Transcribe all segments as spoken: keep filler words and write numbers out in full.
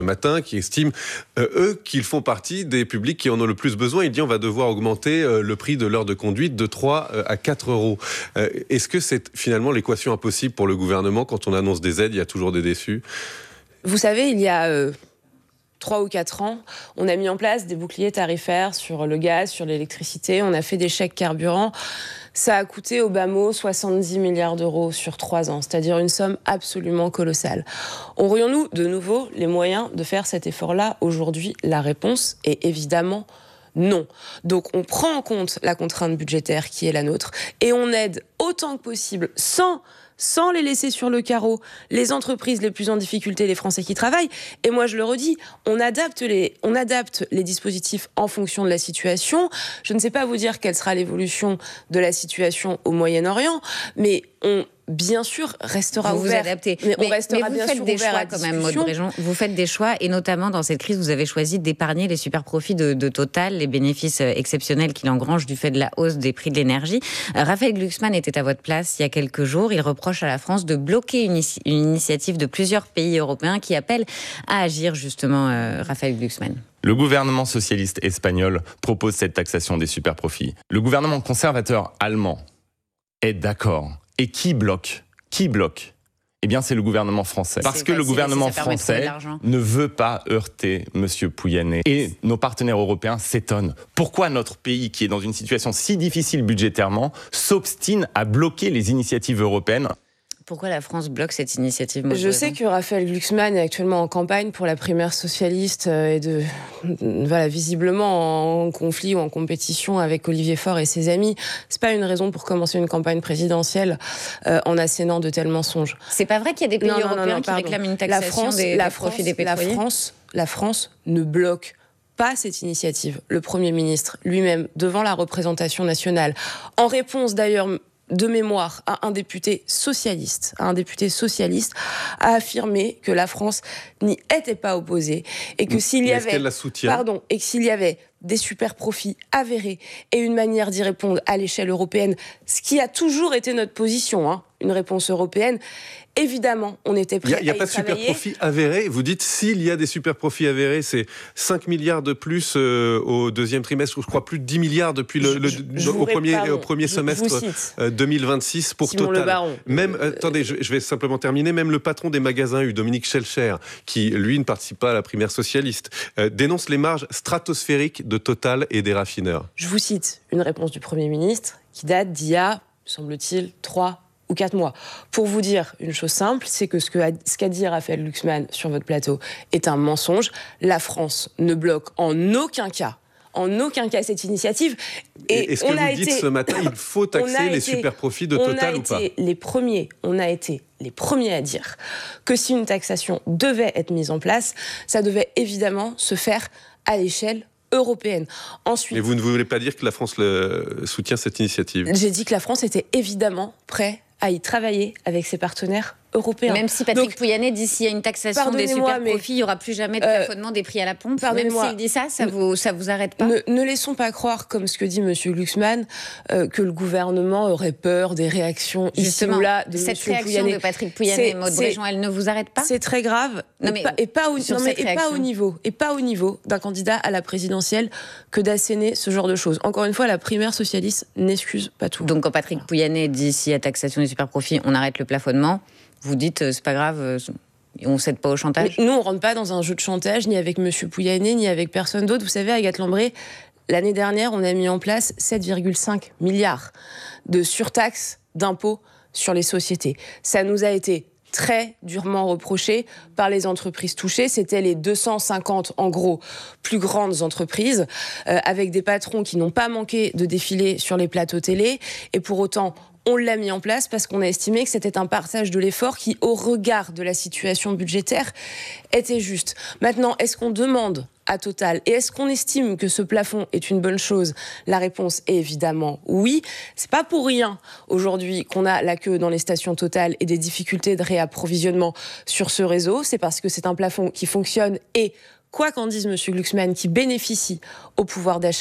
matin qui estiment, euh, eux, qu'ils font partie des publics qui en ont le plus besoin. Il dit on va devoir augmenter euh, le prix de l'heure de conduite de trois euh, à quatre euros. Euh, est-ce que c'est finalement l'équation impossible pour le gouvernement quand on annonce des aides, il y a toujours des déçus? Vous savez, il y a euh, trois ou quatre ans, on a mis en place des boucliers tarifaires sur le gaz, sur l'électricité, on a fait des chèques carburant. Ça a coûté au bas mot soixante-dix milliards d'euros sur trois ans, c'est-à-dire une somme absolument colossale. Aurions-nous de nouveau les moyens de faire cet effort-là aujourd'hui? La réponse est évidemment non. Donc on prend en compte la contrainte budgétaire qui est la nôtre et on aide autant que possible, sans... sans les laisser sur le carreau, les entreprises les plus en difficulté, les Français qui travaillent. Et moi, je le redis, on adapte les, on adapte les dispositifs en fonction de la situation. Je ne sais pas vous dire quelle sera l'évolution de la situation au Moyen-Orient, mais on... bien sûr, restera vous ouvert. Vous adaptez. Mais, mais on restera mais vous bien faites sûr des ouvert choix à quand même, discussion. Maud Bréjon. Vous faites des choix, et notamment dans cette crise, vous avez choisi d'épargner les super profits de, de Total, les bénéfices exceptionnels qu'il engrange du fait de la hausse des prix de l'énergie. Euh, Raphaël Glucksmann était à votre place il y a quelques jours. Il reproche à la France de bloquer une, une initiative de plusieurs pays européens qui appellent à agir, justement, euh, Raphaël Glucksmann. Le gouvernement socialiste espagnol propose cette taxation des super profits. Le gouvernement conservateur allemand est d'accord. Et qui bloque ? Qui bloque ? Eh bien, c'est le gouvernement français. Parce que le gouvernement français ne veut pas heurter M. Pouyanné. Et nos partenaires européens s'étonnent. Pourquoi notre pays, qui est dans une situation si difficile budgétairement, s'obstine à bloquer les initiatives européennes ? Pourquoi la France bloque cette initiative? Je sais que Raphaël Glucksmann est actuellement en campagne pour la primaire socialiste et de, voilà, visiblement en conflit ou en compétition avec Olivier Faure et ses amis. C'est pas une raison pour commencer une campagne présidentielle euh, en assénant de tels mensonges. C'est pas vrai qu'il y a des pays non, non, européens non, non, qui pardon. réclament une taxation la France, des, la des France, profits des pétroliers? La France, la France ne bloque pas cette initiative. Le Premier ministre lui-même, devant la représentation nationale, en réponse d'ailleurs de mémoire à un député socialiste, à un député socialiste, a affirmé que la France n'y était pas opposée et que s'il y avait, la soutient pardon, et que s'il y avait des super profits avérés et une manière d'y répondre à l'échelle européenne, ce qui a toujours été notre position, hein, une réponse européenne. Évidemment, on était prêts à y travailler. Il n'y a, a pas de super profit avéré. Vous dites s'il y a des super profits avérés, c'est cinq milliards de plus euh, au deuxième trimestre, ou je crois plus de dix milliards depuis le, le, je, le je au, premier, pardon, au premier je, semestre je deux mille vingt-six pour Simon Total. Le Baron. Même, euh, attendez, je, je vais simplement terminer. Même le patron des magasins U, Dominique Schelcher, qui lui ne participe pas à la primaire socialiste, euh, dénonce les marges stratosphériques de Total et des raffineurs. Je vous cite une réponse du Premier ministre qui date d'il y a, semble-t-il, trois ou quatre mois. Pour vous dire une chose simple, c'est que ce, que a, ce qu'a dit Raphaël Glucksmann sur votre plateau est un mensonge. La France ne bloque en aucun cas, en aucun cas cette initiative. Et est-ce que on vous a dites été, ce matin, il faut taxer les été, super profits de Total ou pas? On a été les premiers, on a été les premiers à dire que si une taxation devait être mise en place, ça devait évidemment se faire à l'échelle européenne. Ensuite, mais vous ne voulez pas dire que la France le, soutient cette initiative? J'ai dit que la France était évidemment prête à y travailler avec ses partenaires européens. Même si Patrick Donc, Pouyanné dit s'il y a une taxation des super profits, il n'y aura plus jamais de plafonnement euh, des prix à la pompe. Même s'il dit ça, ça vous, ça vous arrête pas? Ne, ne laissons pas croire, comme ce que dit M. Glucksmann, euh, que le gouvernement aurait peur des réactions Justement, ici ou là de cette M. réaction Pouyanné. de Patrick Pouyanné et Maud Bréjon, elle ne vous arrête pas? C'est très grave. Non, mais et, pas, et, pas au, non, mais, et pas au niveau, et pas au niveau d'un candidat à la présidentielle que d'asséner ce genre de choses. Encore une fois, la primaire socialiste n'excuse pas tout. Donc quand Patrick voilà. Pouyanné dit s'il y a taxation des super profits, on arrête le plafonnement. Vous dites, euh, c'est pas grave, euh, on ne cède pas au chantage? Mais nous, on ne rentre pas dans un jeu de chantage, ni avec M. Pouyanné, ni avec personne d'autre. Vous savez, Agathe Lambré, l'année dernière, on a mis en place sept virgule cinq milliards de surtaxes d'impôts sur les sociétés. Ça nous a été très durement reproché par les entreprises touchées. C'était les deux cent cinquante, en gros, plus grandes entreprises, euh, avec des patrons qui n'ont pas manqué de défiler sur les plateaux télé. Et pour autant, on l'a mis en place parce qu'on a estimé que c'était un partage de l'effort qui, au regard de la situation budgétaire, était juste. Maintenant, est-ce qu'on demande à Total et est-ce qu'on estime que ce plafond est une bonne chose? La réponse est évidemment oui. C'est pas pour rien aujourd'hui qu'on a la queue dans les stations Total et des difficultés de réapprovisionnement sur ce réseau. C'est parce que c'est un plafond qui fonctionne et, quoi qu'en dise M. Glucksmann, qui bénéficie au pouvoir d'achat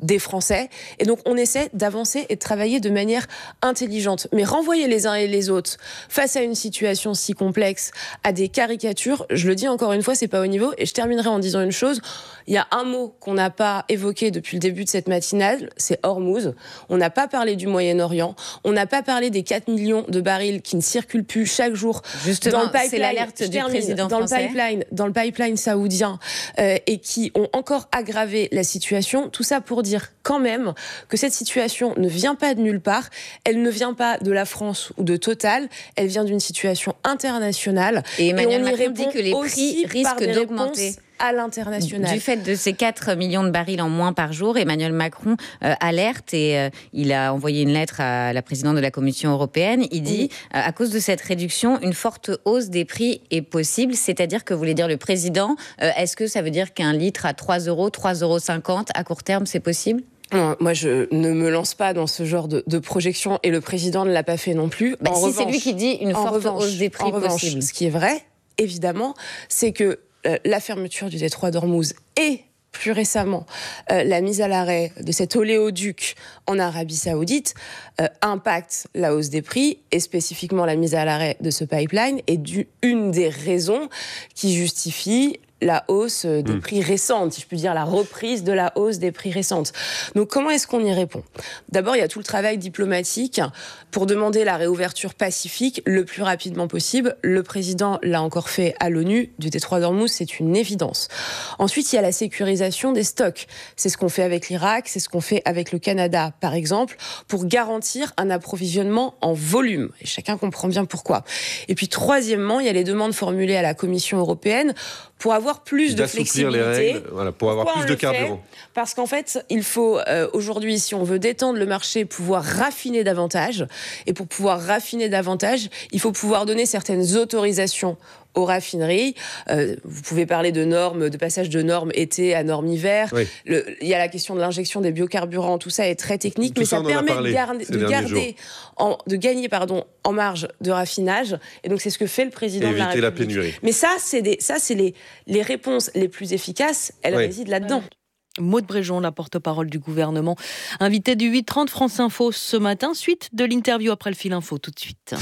des Français. Et donc, on essaie d'avancer et de travailler de manière intelligente. Mais renvoyer les uns et les autres face à une situation si complexe, à des caricatures, je le dis encore une fois, c'est pas au niveau. Et je terminerai en disant une chose. Il y a un mot qu'on n'a pas évoqué depuis le début de cette matinale, c'est Hormuz. On n'a pas parlé du Moyen-Orient. On n'a pas parlé des quatre millions de barils qui ne circulent plus chaque jour. Justement, dans le pipeline, c'est l'alerte du termine, président dans français. Le pipeline, dans le pipeline saoudien euh, et qui ont encore aggravé la situation. Tout ça pour dire quand même que cette situation ne vient pas de nulle part. Elle ne vient pas de la France ou de Total. Elle vient d'une situation internationale. Et Emmanuel et on y Macron dit que les prix risquent d'augmenter. À l'international. Du fait de ces quatre millions de barils en moins par jour, Emmanuel Macron euh, alerte et euh, il a envoyé une lettre à la présidente de la Commission européenne. Il dit, oui. euh, à cause de cette réduction, une forte hausse des prix est possible. C'est-à-dire que, voulait dire le président, euh, est-ce que ça veut dire qu'un litre à trois euros, trois euros cinquante à court terme, c'est possible ? Non, moi, je ne me lance pas dans ce genre de, de projection et le président ne l'a pas fait non plus. Bah, en si revanche, c'est lui qui dit une forte revanche, hausse des prix en revanche, possible. Ce qui est vrai, évidemment, c'est que euh, la fermeture du détroit d'Ormuz et plus récemment, euh, la mise à l'arrêt de cet oléoduc en Arabie Saoudite euh, impacte la hausse des prix et spécifiquement la mise à l'arrêt de ce pipeline est du, une des raisons qui justifie la hausse des mmh. prix récente, si je puis dire, la reprise de la hausse des prix récente. Donc, comment est-ce qu'on y répond ? D'abord, il y a tout le travail diplomatique pour demander la réouverture pacifique le plus rapidement possible. Le président l'a encore fait à l'ONU du détroit d'Ormuz, c'est une évidence. Ensuite, il y a la sécurisation des stocks. C'est ce qu'on fait avec l'Irak, c'est ce qu'on fait avec le Canada, par exemple, pour garantir un approvisionnement en volume. Et chacun comprend bien pourquoi. Et puis, troisièmement, il y a les demandes formulées à la Commission européenne pour avoir plus de flexibilité. Les règles, voilà, pour avoir Pourquoi plus de carburant. Parce qu'en fait, il faut euh, aujourd'hui, si on veut détendre le marché, pouvoir raffiner davantage. Et pour pouvoir raffiner davantage, il faut pouvoir donner certaines autorisations aux raffineries. Euh, vous pouvez parler de normes, de passage de normes été à normes hiver. Oui. Le, il y a la question de l'injection des biocarburants. Tout ça est très technique, tout mais ça, ça permet de, gar- de garder, en, de gagner pardon, en marge de raffinage. Et donc, c'est ce que fait le président Éviter de la République. La pénurie. Mais ça, c'est, des, ça, c'est les, les réponses les plus efficaces. Elles oui. résident là-dedans. Maude Bréjon, la porte-parole du gouvernement, invitée du huit trente France Info ce matin. Suite de l'interview après le fil info, tout de suite.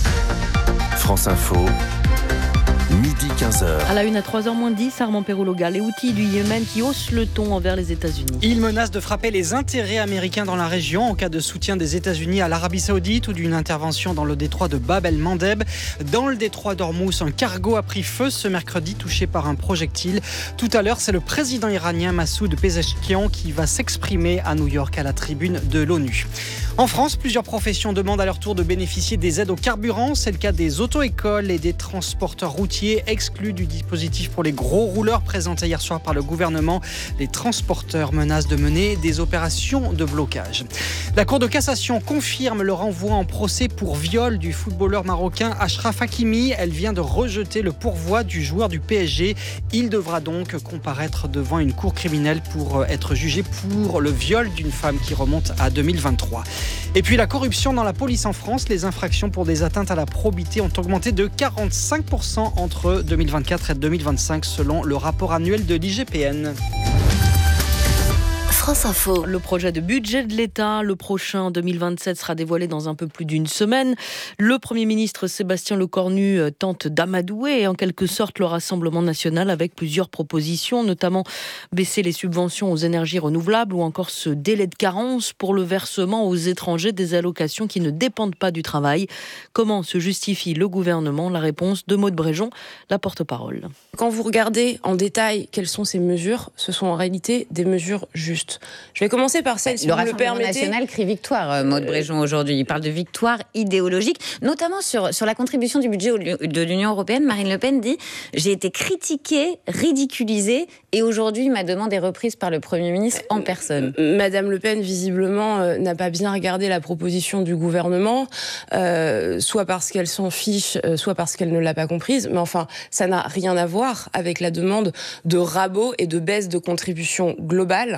France Info. Midi quinze heures. À la une à trois heures moins dix, Armand Perrologa, les Houthis du Yémen qui haussent le ton envers les États-Unis. Ils menacent de frapper les intérêts américains dans la région en cas de soutien des États-Unis à l'Arabie Saoudite ou d'une intervention dans le détroit de Bab el-Mandeb. Dans le détroit d'Ormuz, un cargo a pris feu ce mercredi, touché par un projectile. Tout à l'heure, c'est le président iranien Massoud Pezeshkian qui va s'exprimer à New York à la tribune de l'ONU. En France, plusieurs professions demandent à leur tour de bénéficier des aides au carburant. C'est le cas des auto-écoles et des transporteurs routiers exclus du dispositif pour les gros rouleurs présenté hier soir par le gouvernement. Les transporteurs menacent de mener des opérations de blocage. La Cour de cassation confirme le renvoi en procès pour viol du footballeur marocain Achraf Hakimi. Elle vient de rejeter le pourvoi du joueur du P S G. Il devra donc comparaître devant une cour criminelle pour être jugé pour le viol d'une femme qui remonte à deux mille vingt-trois. Et puis la corruption dans la police en France, les infractions pour des atteintes à la probité ont augmenté de quarante-cinq pour cent entre deux mille vingt-quatre et deux mille vingt-cinq selon le rapport annuel de l'I G P N. France Info. Le projet de budget de l'État, le prochain deux mille vingt-sept, sera dévoilé dans un peu plus d'une semaine. Le Premier ministre Sébastien Lecornu tente d'amadouer en quelque sorte le Rassemblement national avec plusieurs propositions, notamment baisser les subventions aux énergies renouvelables ou encore ce délai de carence pour le versement aux étrangers des allocations qui ne dépendent pas du travail. Comment se justifie le gouvernement ? La réponse de Maude Bréjon, la porte-parole. Quand vous regardez en détail quelles sont ces mesures, ce sont en réalité des mesures justes. Je vais commencer par celle, si le vous me le permettez. Le Rassemblement national crie victoire, Maude Bréjon, aujourd'hui. Il parle de victoire idéologique, notamment sur, sur la contribution du budget de l'Union européenne. Marine Le Pen dit « J'ai été critiquée, ridiculisée, et aujourd'hui, ma demande est reprise par le Premier ministre en personne. » Madame Le Pen, visiblement, euh, n'a pas bien regardé la proposition du gouvernement, euh, soit parce qu'elle s'en fiche, euh, soit parce qu'elle ne l'a pas comprise. Mais enfin, ça n'a rien à voir avec la demande de rabot et de baisse de contribution globale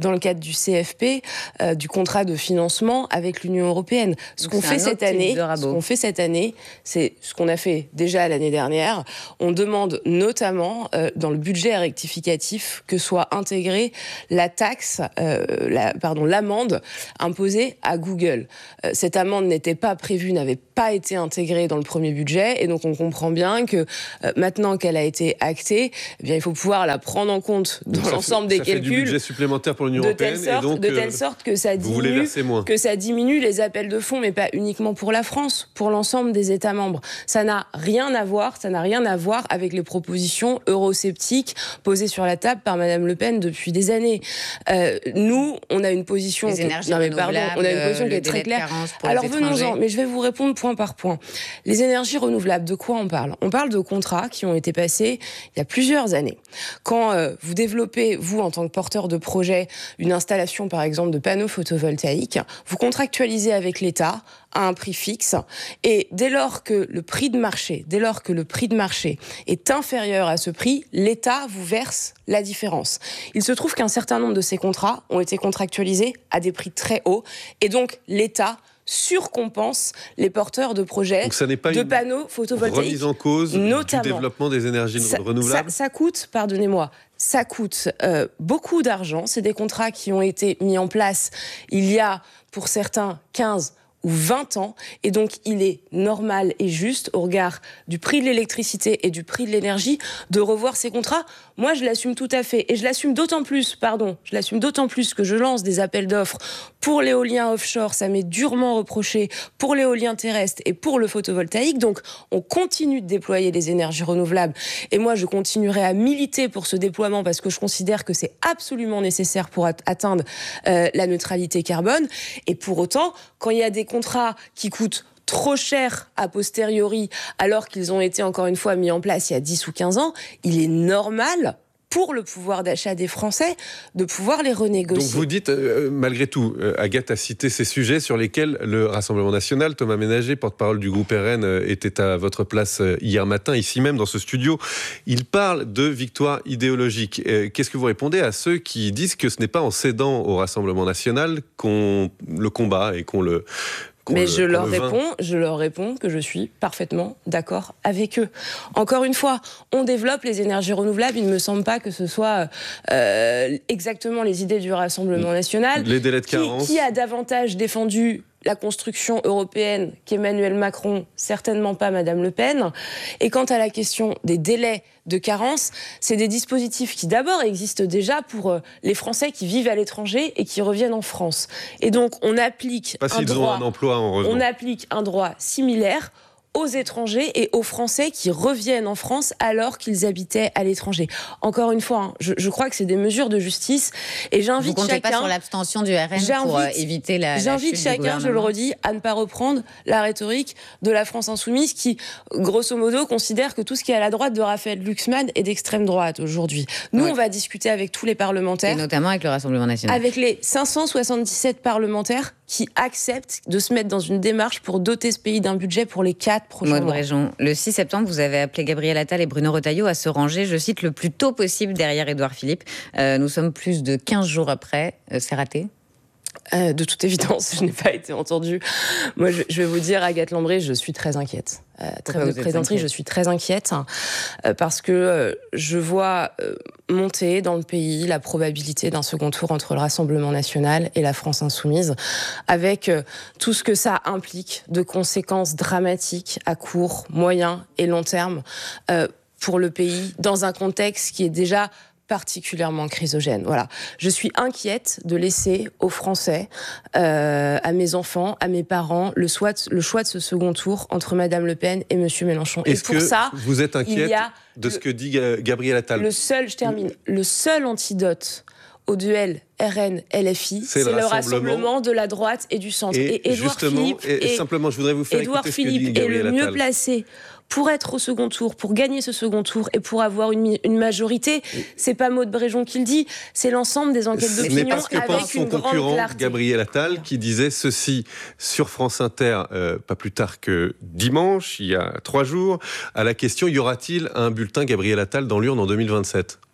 dans le cadre du C F P, euh, du contrat de financement avec l'Union européenne. Ce qu'on fait cette année, ce qu'on fait cette année, c'est ce qu'on a fait déjà l'année dernière. On demande notamment euh, dans le budget rectificatif que soit intégrée la taxe, euh, la, pardon, l'amende imposée à Google. Euh, cette amende n'était pas prévue, n'avait pas été intégrée dans le premier budget, et donc on comprend bien que euh, maintenant qu'elle a été actée, eh bien il faut pouvoir la prendre en compte dans donc l'ensemble fait, des ça calculs. Fait du budget supplémentaire pour l'Union de européenne, telle sorte, et donc de telle euh, sorte que ça vous voulez diminue, verser moins. que ça diminue les appels de fonds, mais pas uniquement pour la France, pour l'ensemble des États membres. Ça n'a rien à voir, ça n'a rien à voir avec les propositions eurosceptiques posées sur la table par Madame Le Pen depuis des années. Euh, nous, on a une position, les énergies non mais pardon, on a une position le qui est très claire. Alors venons-en, mais je vais vous répondre point par point. Les énergies renouvelables, de quoi on parle ? On parle de contrats qui ont été passés il y a plusieurs années. Quand euh, vous développez, vous en tant que porteur de projet, une installation par exemple de panneaux photovoltaïques, vous contractualisez avec l'État à un prix fixe, et dès lors que le prix de marché, dès lors que le prix de marché est inférieur à ce prix, l'État vous verse la différence. Il se trouve qu'un certain nombre de ces contrats ont été contractualisés à des prix très hauts, et donc l'État surcompense les porteurs de projets de panneaux photovoltaïques. Remise en cause notamment du développement des énergies ça, renouvelables. Ça, ça coûte, pardonnez-moi, ça coûte euh, beaucoup d'argent. C'est des contrats qui ont été mis en place il y a, pour certains, quinze ou vingt ans, et donc il est normal et juste, au regard du prix de l'électricité et du prix de l'énergie, de revoir ces contrats. Moi, je l'assume tout à fait, et je l'assume d'autant plus, pardon, je l'assume d'autant plus que je lance des appels d'offres pour l'éolien offshore, ça m'est durement reproché, pour l'éolien terrestre et pour le photovoltaïque, donc on continue de déployer les énergies renouvelables, et moi je continuerai à militer pour ce déploiement parce que je considère que c'est absolument nécessaire pour atteindre euh, la neutralité carbone, et pour autant, quand il y a des contrats qui coûtent trop cher a posteriori, alors qu'ils ont été encore une fois mis en place il y a dix ou quinze ans, il est normal pour le pouvoir d'achat des Français de pouvoir les renégocier. Donc vous dites, euh, malgré tout, euh, Agathe a cité ces sujets sur lesquels le Rassemblement national, Thomas Ménager, porte-parole du groupe R N, euh, était à votre place euh, hier matin, ici même dans ce studio. Il parle de victoire idéologique. Euh, qu'est-ce que vous répondez à ceux qui disent que ce n'est pas en cédant au Rassemblement national qu'on le combat et qu'on le... Mais le, je leur le réponds, je leur réponds que je suis parfaitement d'accord avec eux. Encore une fois, on développe les énergies renouvelables. Il ne me semble pas que ce soit euh, exactement les idées du Rassemblement national. Les délais de carence. Qui, qui a davantage défendu la construction européenne qu'Emmanuel Macron, certainement pas Madame Le Pen. Et quant à la question des délais de carence, c'est des dispositifs qui d'abord existent déjà pour les Français qui vivent à l'étranger et qui reviennent en France. Et donc on applique pas un s'ils droit, ont un emploi en revenant. On applique un droit similaire aux étrangers et aux Français qui reviennent en France alors qu'ils habitaient à l'étranger. Encore une fois, hein, je, je crois que c'est des mesures de justice, et j'invite Vous comptez chacun... pas sur l'abstention du R N pour euh, éviter la, la J'invite chute chacun, je le redis, à ne pas reprendre la rhétorique de la France insoumise qui, grosso modo, considère que tout ce qui est à la droite de Raphaël Glucksmann est d'extrême droite aujourd'hui. Nous, oui. on va discuter avec tous les parlementaires. Et notamment avec le Rassemblement national. Avec les cinq cent soixante-dix-sept parlementaires qui acceptent de se mettre dans une démarche pour doter ce pays d'un budget pour les quatre prochains mois. Maud Bréjon, le six septembre, vous avez appelé Gabriel Attal et Bruno Retailleau à se ranger, je cite, le plus tôt possible derrière Édouard Philippe. Euh, nous sommes plus de quinze jours après. Euh, c'est raté ? Euh, de toute évidence, je n'ai pas été entendue. Moi, je, je vais vous dire, Agathe Lambré, je suis très inquiète. Euh, très de présenterie, je suis très inquiète hein, euh, parce que euh, je vois euh, monter dans le pays la probabilité d'un second tour entre le Rassemblement national et la France insoumise, avec euh, tout ce que ça implique de conséquences dramatiques à court, moyen et long terme euh, pour le pays, dans un contexte qui est déjà particulièrement chrysogène. Voilà. Je suis inquiète de laisser aux Français, euh, à mes enfants, à mes parents, le, soit, le choix de ce second tour entre Madame Le Pen et Monsieur Mélenchon. Est-ce et pour que ça, vous êtes inquiète de le, ce que dit Gabriel Attal ? Le seul, je termine, le seul antidote au duel R N L F I, c'est, c'est le, le rassemblement. rassemblement de la droite et du centre. Et, et Édouard Philippe, et, et simplement, je voudrais vous faire Édouard écouter Philippe ce que dit Gabriel est le mieux Attal. placé pour être au second tour, pour gagner ce second tour et pour avoir une, une majorité. C'est pas Maud Bréjon qui le dit, c'est l'ensemble des enquêtes Ce d'opinion n'est pas ce que avec pense son une grande concurrent clarté. Gabriel Attal qui disait ceci sur France Inter, euh, pas plus tard que dimanche, il y a trois jours, à la question « Y aura-t-il un bulletin Gabriel Attal dans l'urne en deux mille vingt-sept »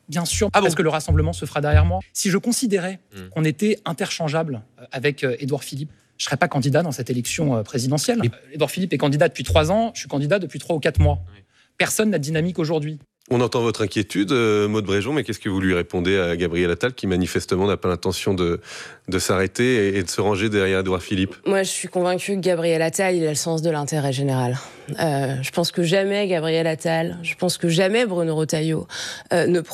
Bien sûr, Ah bon parce que le rassemblement se fera derrière moi. Si je considérais Mmh. qu'on était interchangeable avec euh, Édouard Philippe, je ne serais pas candidat dans cette élection euh, présidentielle. Oui. Euh, Édouard Philippe est candidat depuis trois ans, je suis candidat depuis trois ou quatre mois. Oui. Personne n'a de dynamique aujourd'hui. On entend votre inquiétude, euh, Maud Bréjon, mais qu'est-ce que vous lui répondez à Gabriel Attal, qui manifestement n'a pas l'intention de, de s'arrêter et, et de se ranger derrière Édouard Philippe? Moi, je suis convaincue que Gabriel Attal, il a le sens de l'intérêt général. Euh, je pense que jamais Gabriel Attal, je pense que jamais Bruno Retailleau euh, ne